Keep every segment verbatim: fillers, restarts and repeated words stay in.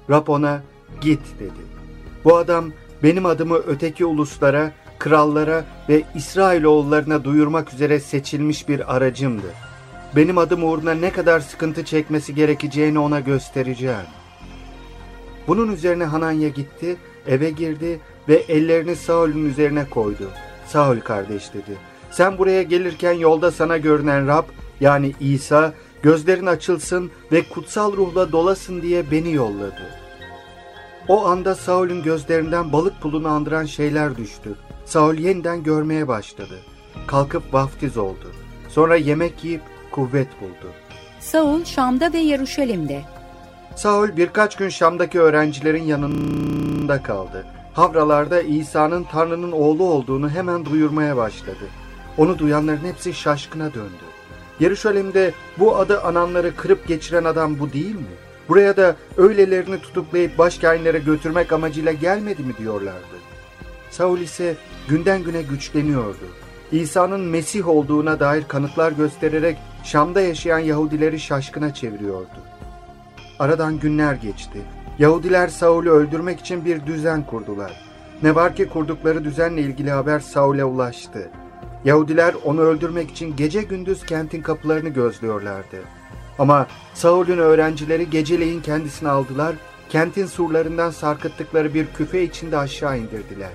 Rab ona git dedi. Bu adam benim adımı öteki uluslara, krallara ve İsrailoğullarına duyurmak üzere seçilmiş bir aracımdı. Benim adım uğruna ne kadar sıkıntı çekmesi gerekeceğini ona göstereceğim. Bunun üzerine Hananya gitti, eve girdi ve ellerini Saul'ün üzerine koydu. Saul kardeş dedi, sen buraya gelirken yolda sana görünen Rab, yani İsa, gözlerin açılsın ve kutsal ruhla dolasın diye beni yolladı. O anda Saul'ün gözlerinden balık pulunu andıran şeyler düştü. Saul yeniden görmeye başladı. Kalkıp vaftiz oldu. Sonra yemek yiyip kuvvet buldu. Saul Şam'da ve Yeruşalim'de. Saul birkaç gün Şam'daki öğrencilerin yanında kaldı. Havralarda İsa'nın Tanrı'nın oğlu olduğunu hemen duyurmaya başladı. Onu duyanların hepsi şaşkına döndü. Yeruşalim'de bu adı ananları kırıp geçiren adam bu değil mi? Buraya da öylelerini tutuklayıp başkâhinlere götürmek amacıyla gelmedi mi diyorlardı. Saul ise günden güne güçleniyordu. İsa'nın Mesih olduğuna dair kanıtlar göstererek Şam'da yaşayan Yahudileri şaşkına çeviriyordu. Aradan günler geçti. Yahudiler Saul'ü öldürmek için bir düzen kurdular. Ne var ki kurdukları düzenle ilgili haber Saul'e ulaştı. Yahudiler onu öldürmek için gece gündüz kentin kapılarını gözlüyorlardı. Ama Saul'ün öğrencileri geceleyin kendisini aldılar, kentin surlarından sarkıttıkları bir küfe içinde aşağı indirdiler.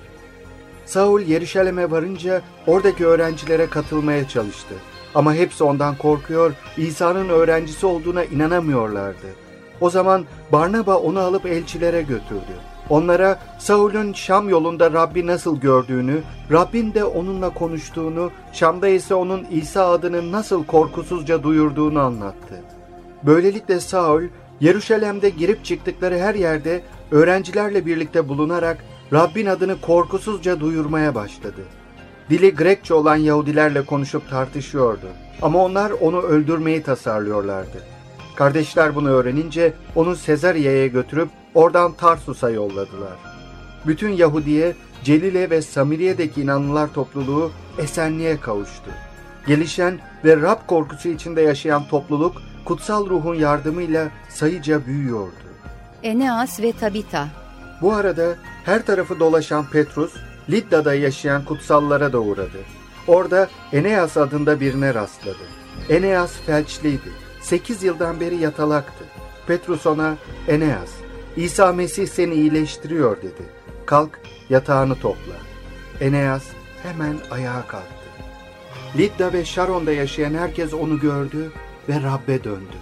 Saul Yeruşalim'e varınca oradaki öğrencilere katılmaya çalıştı. Ama hepsi ondan korkuyor, İsa'nın öğrencisi olduğuna inanamıyorlardı. O zaman Barnaba onu alıp elçilere götürdü. Onlara Saul'ün Şam yolunda Rabbi nasıl gördüğünü, Rabbin de onunla konuştuğunu, Şam'da ise onun İsa adını nasıl korkusuzca duyurduğunu anlattı. Böylelikle Saul, Yeruşalim'de girip çıktıkları her yerde öğrencilerle birlikte bulunarak Rabbin adını korkusuzca duyurmaya başladı. Dili Grekçe olan Yahudilerle konuşup tartışıyordu. Ama onlar onu öldürmeyi tasarlıyorlardı. Kardeşler bunu öğrenince onu Sezariye'ye götürüp oradan Tarsus'a yolladılar. Bütün Yahudiye, Celile ve Samiriye'deki inanlılar topluluğu esenliğe kavuştu. Gelişen ve Rab korkusu içinde yaşayan topluluk, kutsal ruhun yardımıyla sayıca büyüyordu. Eneas ve Tabita. Bu arada her tarafı dolaşan Petrus, Lidda'da yaşayan kutsallara da uğradı. Orada Eneas adında birine rastladı. Eneas felçliydi. Sekiz yıldan beri yatalaktı. Petrus ona, Eneas, İsa Mesih seni iyileştiriyor dedi. Kalk, yatağını topla. Eneas hemen ayağa kalktı. Lidda ve Şaron'da yaşayan herkes onu gördü ve Rab'be döndü.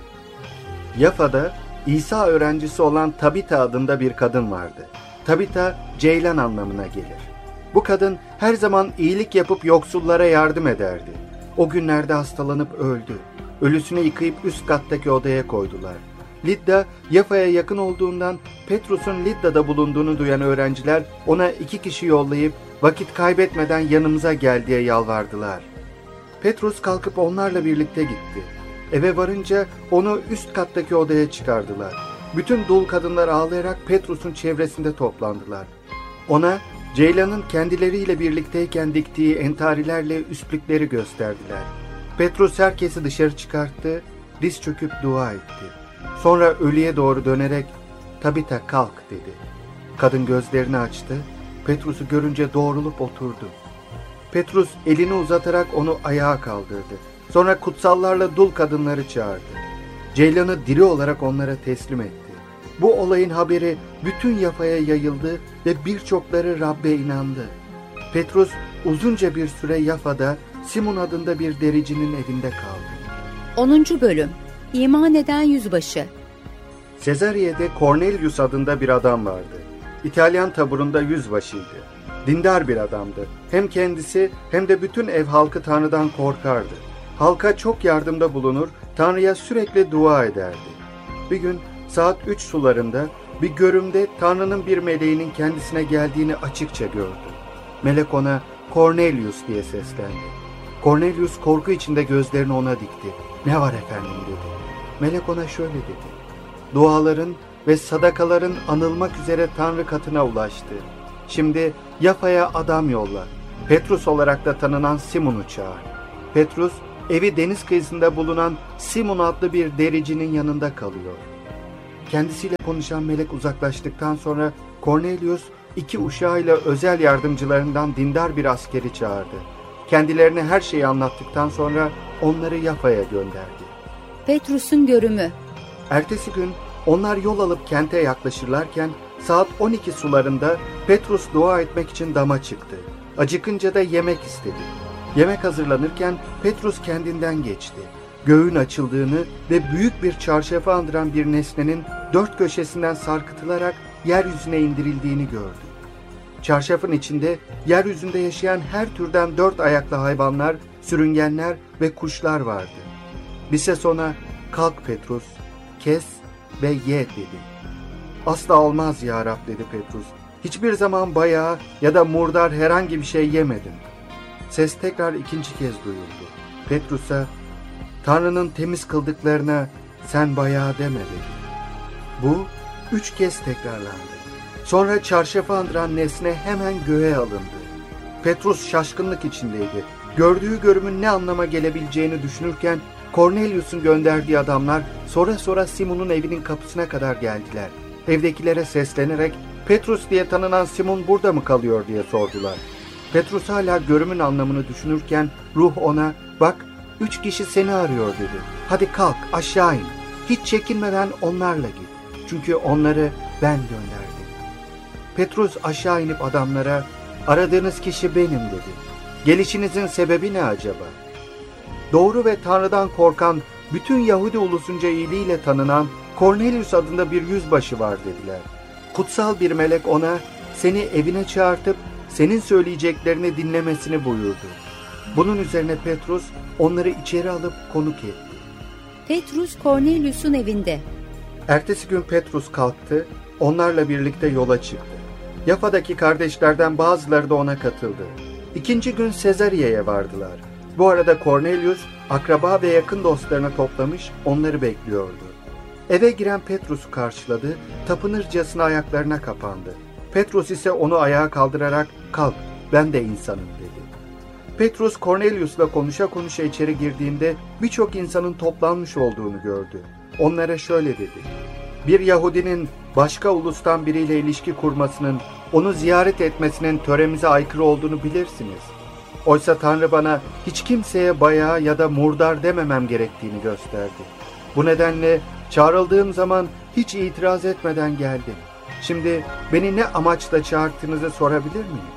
Yafa'da İsa öğrencisi olan Tabita adında bir kadın vardı. Tabita, ceylan anlamına gelir. Bu kadın her zaman iyilik yapıp yoksullara yardım ederdi. O günlerde hastalanıp öldü. Ölüsünü yıkayıp üst kattaki odaya koydular. Lidda, Yafa'ya yakın olduğundan Petrus'un Lidda'da bulunduğunu duyan öğrenciler ona iki kişi yollayıp vakit kaybetmeden yanımıza gel diye yalvardılar. Petrus kalkıp onlarla birlikte gitti. Eve varınca onu üst kattaki odaya çıkardılar. Bütün dul kadınlar ağlayarak Petrus'un çevresinde toplandılar. Ona ceylanın kendileriyle birlikteyken diktiği entarilerle üstlükleri gösterdiler. Petrus herkesi dışarı çıkarttı, diz çöküp dua etti. Sonra ölüye doğru dönerek, Tabita kalk dedi. Kadın gözlerini açtı, Petrus'u görünce doğrulup oturdu. Petrus elini uzatarak onu ayağa kaldırdı. Sonra kutsallarla dul kadınları çağırdı. Ceylanı diri olarak onlara teslim etti. Bu olayın haberi bütün Yafa'ya yayıldı ve birçokları Rab'be inandı. Petrus uzunca bir süre Yafa'da Simon adında bir dericinin evinde kaldı. onuncu Bölüm. İman eden yüzbaşı. Sezariye'de Cornelius adında bir adam vardı. İtalyan taburunda yüzbaşıydı. Dindar bir adamdı. Hem kendisi hem de bütün ev halkı Tanrı'dan korkardı. Halka çok yardımda bulunur, Tanrı'ya sürekli dua ederdi. Bir gün saat üç sularında bir görümde Tanrı'nın bir meleğinin kendisine geldiğini açıkça gördü. Melek ona Cornelius diye seslendi. Cornelius korku içinde gözlerini ona dikti. Ne var efendim dedi. Melek ona şöyle dedi. Duaların ve sadakaların anılmak üzere Tanrı katına ulaştı. Şimdi Yafa'ya adam yolla. Petrus olarak da tanınan Simon'u çağır. Petrus evi deniz kıyısında bulunan Simon adlı bir dericinin yanında kalıyor. kendisiyle konuşan melek uzaklaştıktan sonra Cornelius iki uşağıyla özel yardımcılarından dindar bir askeri çağırdı. Kendilerine her şeyi anlattıktan sonra onları Yafa'ya gönderdi. Petrus'un görümü. Ertesi gün onlar yol alıp kente yaklaşırlarken saat on iki sularında Petrus dua etmek için dama çıktı. Acıkınca da yemek istedi. Yemek hazırlanırken Petrus kendinden geçti. Göğün açıldığını ve büyük bir çarşafı andıran bir nesnenin dört köşesinden sarkıtılarak yeryüzüne indirildiğini gördü. Çarşafın içinde yeryüzünde yaşayan her türden dört ayaklı hayvanlar, sürüngenler ve kuşlar vardı. Bir ses ona, "Kalk Petrus, kes ve ye" dedi. "Asla olmaz ya Rab" dedi Petrus. "Hiçbir zaman bayağı ya da murdar herhangi bir şey yemedim." Ses tekrar ikinci kez duyuldu. Petrus'a, "Tanrı'nın temiz kıldıklarına sen bayağı deme" dedi. Bu üç kez tekrarlandı. Sonra çarşafı andıran nesne hemen göğe alındı. Petrus şaşkınlık içindeydi. Gördüğü görümün ne anlama gelebileceğini düşünürken Cornelius'un gönderdiği adamlar sonra sonra Simon'un evinin kapısına kadar geldiler. Evdekilere seslenerek "Petrus diye tanınan Simon burada mı kalıyor?" diye sordular. Petrus hala görümün anlamını düşünürken ruh ona, "Bak, üç kişi seni arıyor" dedi. "Hadi kalk, aşağı in. Hiç çekinmeden onlarla git. Çünkü onları ben gönderdim." Petrus aşağı inip adamlara, "Aradığınız kişi benim" dedi. "Gelişinizin sebebi ne acaba?" Doğru ve Tanrı'dan korkan, bütün Yahudi ulusunca iyiliğiyle tanınan Cornelius adında bir yüzbaşı var dediler. Kutsal bir melek ona, seni evine çağırtıp senin söyleyeceklerini dinlemesini buyurdu. Bunun üzerine Petrus onları içeri alıp konuk etti. Petrus Cornelius'un evinde. Ertesi gün Petrus kalktı, onlarla birlikte yola çıktı. Yafa'daki kardeşlerden bazıları da ona katıldı. İkinci gün Sezarya'ya vardılar. Bu arada Cornelius, akraba ve yakın dostlarını toplamış, onları bekliyordu. Eve giren Petrus'u karşıladı, tapınırcasına ayaklarına kapandı. Petrus ise onu ayağa kaldırarak, "Kalk, ben de insanım" dedi. Petrus, Cornelius'la konuşa konuşa içeri girdiğinde birçok insanın toplanmış olduğunu gördü. Onlara şöyle dedi: "Bir Yahudinin başka ulustan biriyle ilişki kurmasının, onu ziyaret etmesinin töremize aykırı olduğunu bilirsiniz. Oysa Tanrı bana hiç kimseye bayağı ya da murdar dememem gerektiğini gösterdi. Bu nedenle çağrıldığım zaman hiç itiraz etmeden geldim. Şimdi beni ne amaçla çağırttığınızı sorabilir miyim?"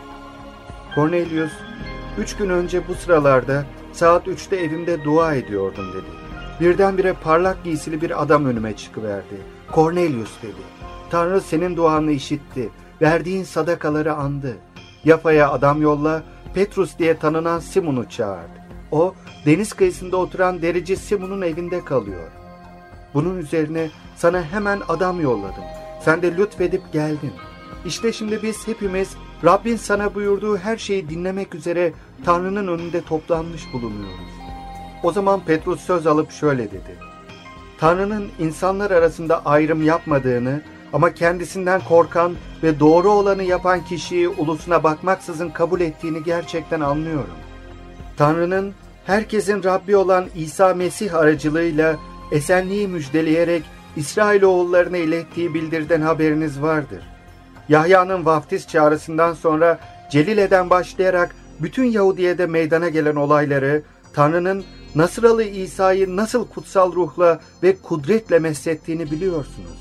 Cornelius, "Üç gün önce bu sıralarda saat üçte evimde dua ediyordum" dedi. Birdenbire parlak giysili bir adam önüme çıkıverdi. "Cornelius" dedi. "Tanrı senin duanı işitti, verdiğin sadakaları andı. Yafa'ya adam yolla, Petrus diye tanınan Simon'u çağırdı. O, deniz kıyısında oturan derici Simon'un evinde kalıyor. Bunun üzerine sana hemen adam yolladım. Sen de lütfedip geldin. İşte şimdi biz hepimiz Rabbin sana buyurduğu her şeyi dinlemek üzere Tanrı'nın önünde toplanmış bulunuyoruz." O zaman Petrus söz alıp şöyle dedi: "Tanrı'nın insanlar arasında ayrım yapmadığını ama kendisinden korkan ve doğru olanı yapan kişiyi ulusuna bakmaksızın kabul ettiğini gerçekten anlıyorum. Tanrı'nın herkesin Rabbi olan İsa Mesih aracılığıyla esenliği müjdeleyerek İsrailoğullarına ilettiği bildirden haberiniz vardır. Yahya'nın vaftiz çağrısından sonra Celile'den başlayarak bütün Yahudiye'de meydana gelen olayları, Tanrı'nın Nasıralı İsa'yı nasıl kutsal ruhla ve kudretle meslettiğini biliyorsunuz.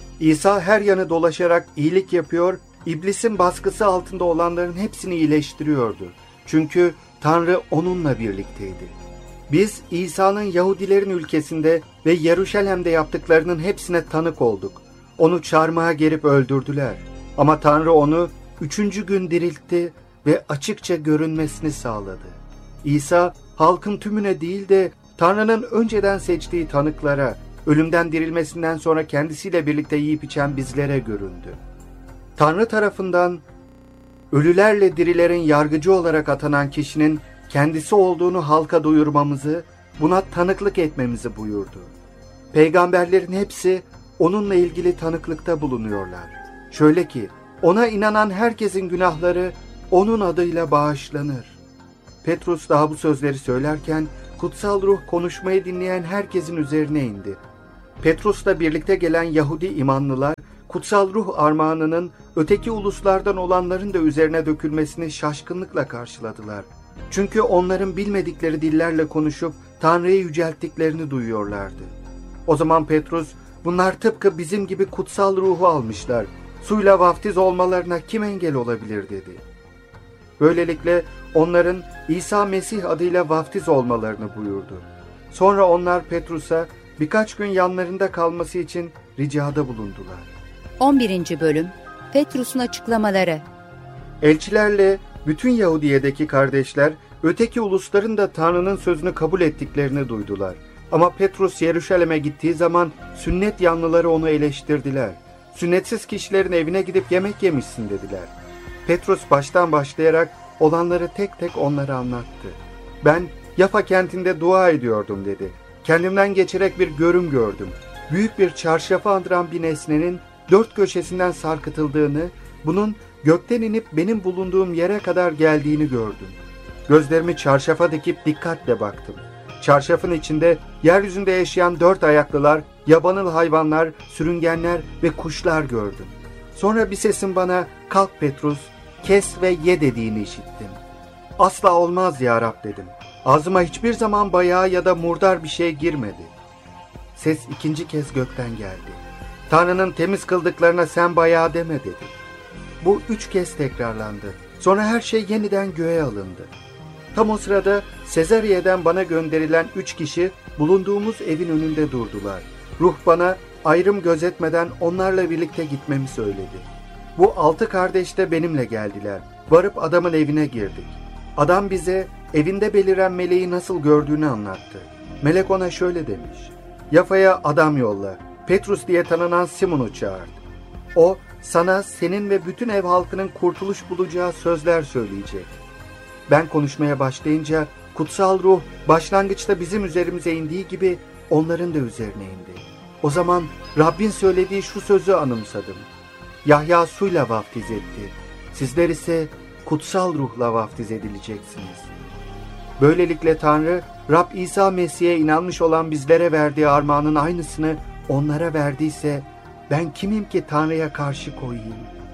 İsa her yanı dolaşarak iyilik yapıyor, iblisin baskısı altında olanların hepsini iyileştiriyordu. Çünkü Tanrı onunla birlikteydi. Biz İsa'nın Yahudilerin ülkesinde ve Yeruşalim'de yaptıklarının hepsine tanık olduk. Onu çarmıha gerip öldürdüler. Ama Tanrı onu üçüncü gün diriltti ve açıkça görünmesini sağladı. İsa halkın tümüne değil de Tanrı'nın önceden seçtiği tanıklara, ölümden dirilmesinden sonra kendisiyle birlikte yiyip içen bizlere göründü. Tanrı tarafından ölülerle dirilerin yargıcı olarak atanan kişinin kendisi olduğunu halka duyurmamızı, buna tanıklık etmemizi buyurdu. Peygamberlerin hepsi onunla ilgili tanıklıkta bulunuyorlar. Şöyle ki, ona inanan herkesin günahları onun adıyla bağışlanır. Petrus daha bu sözleri söylerken, kutsal ruh konuşmayı dinleyen herkesin üzerine indi. Petrus'la birlikte gelen Yahudi imanlılar, kutsal ruh armağanının öteki uluslardan olanların da üzerine dökülmesini şaşkınlıkla karşıladılar. Çünkü onların bilmedikleri dillerle konuşup Tanrı'yı yücelttiklerini duyuyorlardı. O zaman Petrus, bunlar tıpkı bizim gibi kutsal ruhu almışlar. Suyla vaftiz olmalarına kim engel olabilir dedi. Böylelikle onların İsa Mesih adıyla vaftiz olmalarını buyurdu. Sonra onlar Petrus'a birkaç gün yanlarında kalması için ricada bulundular. on birinci Bölüm Petrus'un açıklamaları. Elçilerle bütün Yahudiye'deki kardeşler öteki ulusların da Tanrı'nın sözünü kabul ettiklerini duydular. Ama Petrus Yeruşalim'e gittiği zaman sünnet yanlıları onu eleştirdiler. Sünnetsiz kişilerin evine gidip yemek yemişsin dediler. Petrus baştan başlayarak olanları tek tek onlara anlattı. Ben Yafa kentinde dua ediyordum dedi. Kendimden geçerek bir görüm gördüm. Büyük bir çarşafa andıran bir nesnenin dört köşesinden sarkıtıldığını, bunun gökten inip benim bulunduğum yere kadar geldiğini gördüm. Gözlerimi çarşafa dikip dikkatle baktım. Çarşafın içinde yeryüzünde yaşayan dört ayaklılar, yabanıl hayvanlar, sürüngenler ve kuşlar gördüm. Sonra bir sesin bana kalk Petrus, kes ve ye dediğini işittim. Asla olmaz ya Rab dedim. Ağzıma hiçbir zaman bayağı ya da murdar bir şey girmedi. Ses ikinci kez gökten geldi. Tanrı'nın temiz kıldıklarına sen bayağı deme dedi. Bu üç kez tekrarlandı. Sonra her şey yeniden göğe alındı. Tam o sırada Sezariye'den bana gönderilen üç kişi bulunduğumuz evin önünde durdular. Ruh bana ayrım gözetmeden onlarla birlikte gitmemi söyledi. Bu altı kardeş de benimle geldiler. Varıp adamın evine girdik. Adam bize evinde beliren meleği nasıl gördüğünü anlattı. Melek ona şöyle demiş: Yafa'ya adam yolla, Petrus diye tanınan Simon'u çağırdı. O sana senin ve bütün ev halkının kurtuluş bulacağı sözler söyleyecek. Ben konuşmaya başlayınca kutsal ruh başlangıçta bizim üzerimize indiği gibi onların da üzerine indi. O zaman Rabbin söylediği şu sözü anımsadım. Yahya suyla vaftiz etti. Sizler ise kutsal ruhla vaftiz edileceksiniz. Böylelikle Tanrı, Rab İsa Mesih'e inanmış olan bizlere verdiği armağanın aynısını onlara verdiyse ben kimim ki Tanrı'ya karşı koyayım?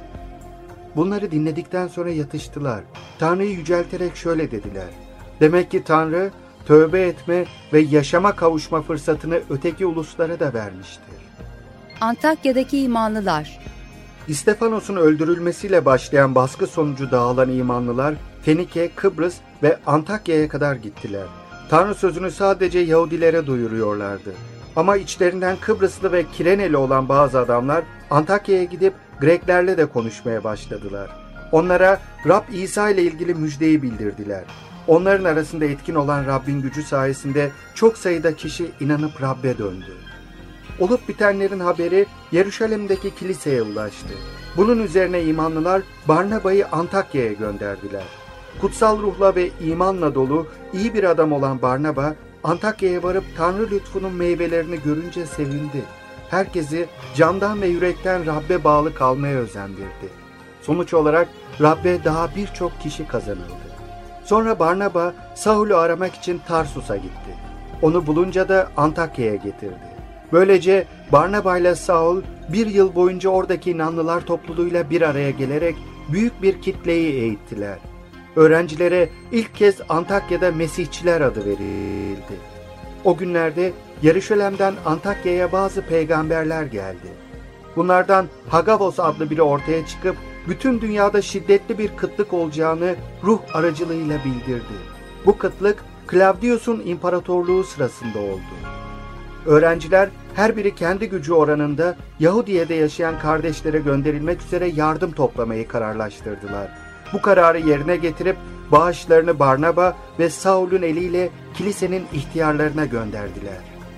Bunları dinledikten sonra yatıştılar. Tanrı'yı yücelterek şöyle dediler: Demek ki Tanrı tövbe etme ve yaşama kavuşma fırsatını öteki uluslara da vermiştir. Antakya'daki imanlılar. İstefanos'un öldürülmesiyle başlayan baskı sonucu dağılan imanlılar Fenike, Kıbrıs ve Antakya'ya kadar gittiler. Tanrı sözünü sadece Yahudilere duyuruyorlardı. Ama içlerinden Kıbrıslı ve Kireneli olan bazı adamlar Antakya'ya gidip Greklerle de konuşmaya başladılar. Onlara Rab İsa ile ilgili müjdeyi bildirdiler. Onların arasında etkin olan Rabbin gücü sayesinde çok sayıda kişi inanıp Rab'be döndü. Olup bitenlerin haberi Yeruşalim'deki kiliseye ulaştı. Bunun üzerine imanlılar Barnaba'yı Antakya'ya gönderdiler. Kutsal ruhla ve imanla dolu iyi bir adam olan Barnaba, Antakya'ya varıp Tanrı lütfunun meyvelerini görünce sevindi. Herkesi candan ve yürekten Rab'be bağlı kalmaya özendirdi. Sonuç olarak Rab'be daha birçok kişi kazanıldı. Sonra Barnaba Saul'u aramak için Tarsus'a gitti. Onu bulunca da Antakya'ya getirdi. Böylece Barnaba ile Saul bir yıl boyunca oradaki inanlılar topluluğuyla bir araya gelerek büyük bir kitleyi eğittiler. Öğrencilere ilk kez Antakya'da Mesihçiler adı verildi. O günlerde Yeruşalim'den Antakya'ya bazı peygamberler geldi. Bunlardan Hagavos adlı biri ortaya çıkıp bütün dünyada şiddetli bir kıtlık olacağını ruh aracılığıyla bildirdi. Bu kıtlık Klavdius'un imparatorluğu sırasında oldu. Öğrenciler her biri kendi gücü oranında Yahudiye'de yaşayan kardeşlere gönderilmek üzere yardım toplamayı kararlaştırdılar. Bu kararı yerine getirip bağışlarını Barnaba ve Saul'un eliyle kilisenin ihtiyarlarına gönderdiler.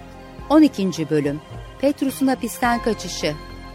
on ikinci Bölüm Petrus'un hapisten kaçışı.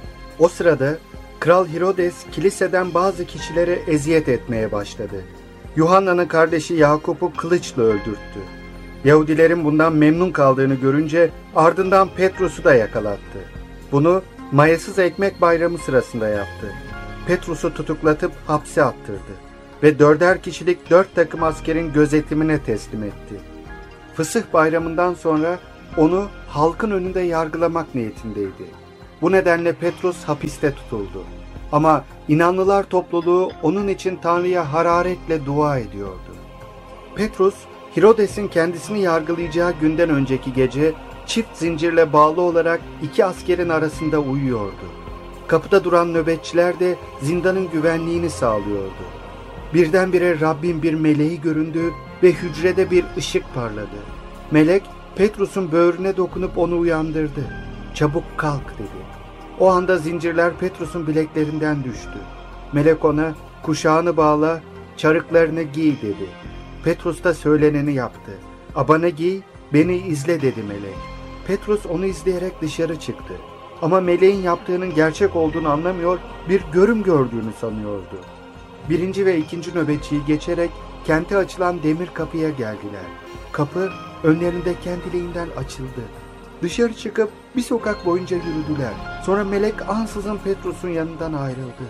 O sırada Kral Herodes kiliseden bazı kişilere eziyet etmeye başladı. Yuhanna'nın kardeşi Yakup'u kılıçla öldürttü. Yahudilerin bundan memnun kaldığını görünce ardından Petrus'u da yakalattı. Bunu mayasız ekmek bayramı sırasında yaptı. Petrus'u tutuklatıp hapse attırdı ve dörder kişilik dört takım askerin gözetimine teslim etti. Fısıh bayramından sonra onu halkın önünde yargılamak niyetindeydi. Bu nedenle Petrus hapiste tutuldu. Ama inanlılar topluluğu onun için Tanrı'ya hararetle dua ediyordu. Petrus, Hirodes'in kendisini yargılayacağı günden önceki gece çift zincirle bağlı olarak iki askerin arasında uyuyordu. Kapıda duran nöbetçiler de zindanın güvenliğini sağlıyordu. Birdenbire Rabbin bir meleği göründü ve hücrede bir ışık parladı. Melek Petrus'un böğrüne dokunup onu uyandırdı. "Çabuk kalk," dedi. O anda zincirler Petrus'un bileklerinden düştü. Melek ona "Kuşağını bağla, çarıklarını giy," dedi. Petrus da söyleneni yaptı. "Abanı giy, beni izle," dedi melek. Petrus onu izleyerek dışarı çıktı. Ama meleğin yaptığının gerçek olduğunu anlamıyor, bir görüm gördüğünü sanıyordu. Birinci ve ikinci nöbetçiyi geçerek kente açılan demir kapıya geldiler. Kapı önlerinde kendiliğinden açıldı. Dışarı çıkıp bir sokak boyunca yürüdüler. Sonra melek ansızın Petrus'un yanından ayrıldı.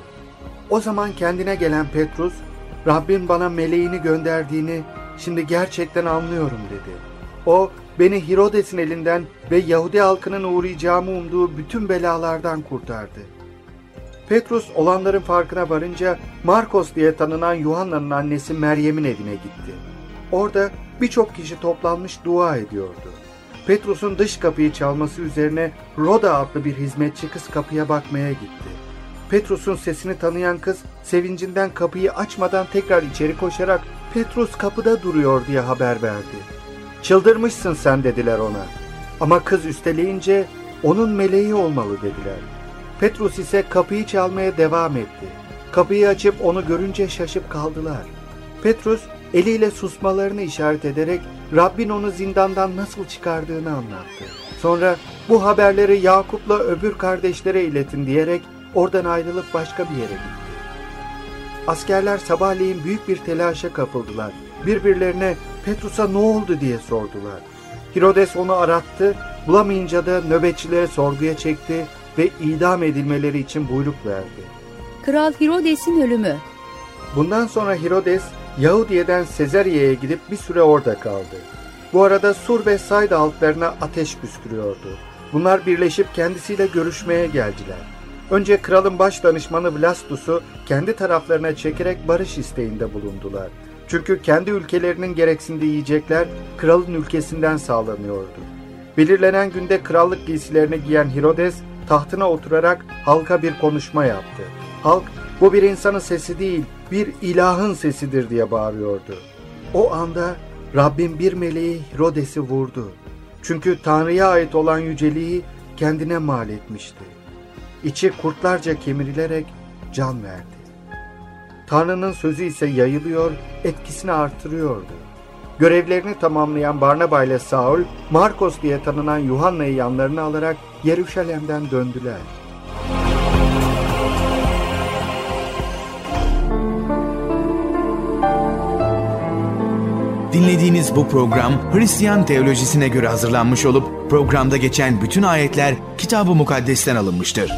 O zaman kendine gelen Petrus, "Rabbin bana meleğini gönderdiğini şimdi gerçekten anlıyorum," dedi. O, beni Hirodes'in elinden ve Yahudi halkının uğrayacağımı umduğu bütün belalardan kurtardı. Petrus olanların farkına varınca Markos diye tanınan Yuhanna'nın annesi Meryem'in evine gitti. Orada birçok kişi toplanmış dua ediyordu. Petrus'un dış kapıyı çalması üzerine Roda adlı bir hizmetçi kız kapıya bakmaya gitti. Petrus'un sesini tanıyan kız sevincinden kapıyı açmadan tekrar içeri koşarak "Petrus kapıda duruyor," diye haber verdi. "Çıldırmışsın sen," dediler ona. Ama kız üsteleyince "Onun meleği olmalı," dediler. Petrus ise kapıyı çalmaya devam etti. Kapıyı açıp onu görünce şaşıp kaldılar. Petrus eliyle susmalarını işaret ederek Rabbin onu zindandan nasıl çıkardığını anlattı. Sonra "Bu haberleri Yakup'la öbür kardeşlere iletin," diyerek oradan ayrılıp başka bir yere gitti. Askerler sabahleyin büyük bir telaşa kapıldılar. Birbirlerine "Petrus'a ne oldu?" diye sordular. Hirodes onu arattı, bulamayınca da nöbetçilere sorguya çekti ve idam edilmeleri için buyruk verdi. Kral Hirodes'in ölümü. Bundan sonra Hirodes, Yahudiye'den Sezarya'ya gidip bir süre orada kaldı. Bu arada Sur ve Sayda halklarına ateş püskürüyordu. Bunlar birleşip kendisiyle görüşmeye geldiler. Önce kralın baş danışmanı Blastus'u kendi taraflarına çekerek barış isteğinde bulundular. Çünkü kendi ülkelerinin gereksindiği yiyecekler kralın ülkesinden sağlanıyordu. Belirlenen günde krallık giysilerini giyen Hirodes tahtına oturarak halka bir konuşma yaptı. Halk, "Bu bir insanın sesi değil, bir ilahın sesidir," diye bağırıyordu. O anda Rabbin bir meleği Hirodes'i vurdu. Çünkü Tanrı'ya ait olan yüceliği kendine mal etmişti. İçi kurtlarca kemirilerek can verdi. Tanrı'nın sözü ise yayılıyor, etkisini artırıyordu. Görevlerini tamamlayan Barnaba ile Saul, Markos diye tanınan Yuhanna'yı yanlarına alarak Yeruşalim'den döndüler. Dinlediğiniz bu program Hristiyan teolojisine göre hazırlanmış olup programda geçen bütün ayetler Kitab-ı Mukaddes'ten alınmıştır.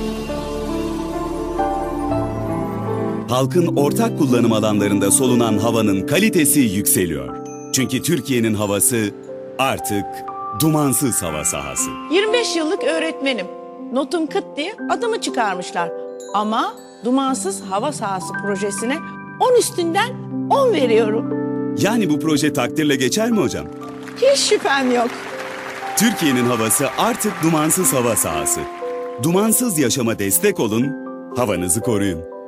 Halkın ortak kullanım alanlarında solunan havanın kalitesi yükseliyor. Çünkü Türkiye'nin havası artık dumansız hava sahası. yirmi beş yıllık öğretmenim. Notum kıt diye adımı çıkarmışlar. Ama dumansız hava sahası projesine on üstünden on veriyorum. Yani bu proje takdirle geçer mi hocam? Hiç şüphem yok. Türkiye'nin havası artık dumansız hava sahası. Dumansız yaşama destek olun, havanızı koruyun.